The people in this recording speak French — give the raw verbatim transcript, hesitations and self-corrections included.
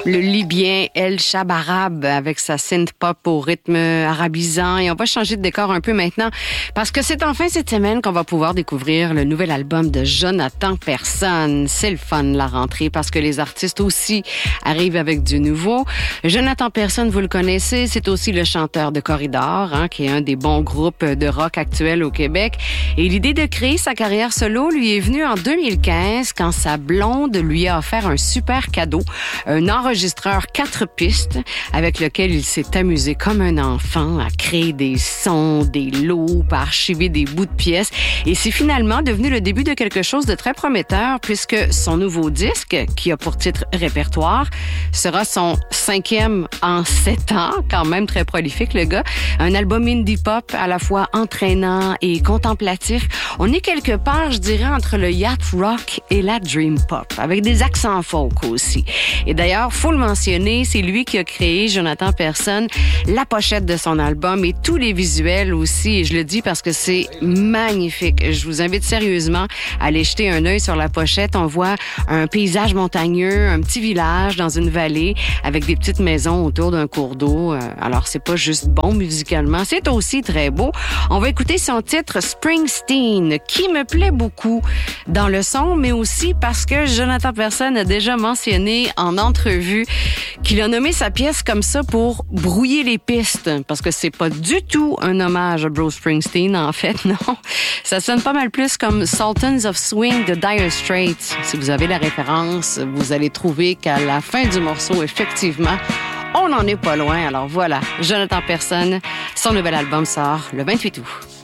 Le Libyen El Shabarab avec sa synth-pop au rythme arabisant. Et on va changer de décor un peu maintenant parce que c'est enfin cette semaine qu'on va pouvoir découvrir le nouvel album de Jonathan Persson. C'est le fun, la rentrée, parce que les artistes aussi arrivent avec du nouveau. Jonathan Persson, vous le connaissez, c'est aussi le chanteur de Corridor, hein, qui est un des bons groupes de rock actuels au Québec. Et l'idée de créer sa carrière solo lui est venue en deux mille quinze quand sa blonde lui a offert un super cadeau, un enregistrement enregistreur quatre pistes avec lequel il s'est amusé comme un enfant à créer des sons, des loops, à archiver des bouts de pièces. Et c'est finalement devenu le début de quelque chose de très prometteur puisque son nouveau disque, qui a pour titre Répertoire, sera son cinquième en sept ans, quand même très prolifique le gars. Un album indie pop à la fois entraînant et contemplatif. On est quelque part, je dirais, entre le yacht rock et la dream pop, avec des accents folk aussi. Et d'ailleurs, faut le mentionner, c'est lui qui a créé, Jonathan Persson, la pochette de son album et tous les visuels aussi. Et je le dis parce que c'est magnifique. Je vous invite sérieusement à aller jeter un œil sur la pochette. On voit un paysage montagneux, un petit village dans une vallée avec des petites maisons autour d'un cours d'eau. Alors, c'est pas juste bon musicalement, c'est aussi très beau. On va écouter son titre Springsteen, qui me plaît beaucoup dans le son, mais aussi parce que Jonathan Persson a déjà mentionné en entrevue qu'il a nommé sa pièce comme ça pour brouiller les pistes, parce que c'est pas du tout un hommage à Bruce Springsteen, en fait, non. Ça sonne pas mal plus comme Sultans of Swing de Dire Straits. Si vous avez la référence, vous allez trouver qu'à la fin du morceau, effectivement, on n'en est pas loin. Alors voilà, Jonathan Persson, son nouvel album sort le vingt-huit août.